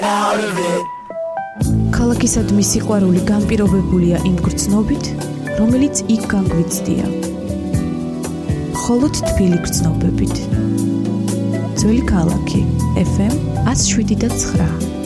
out of it. ქალაქისადმი სიყვარული განპირობებულია იმ გრძნობით, რომელიც იქ განგვიცდია. მხოლოდ თბილი გრძნობებით. ძველი ქალაქი FM 107.9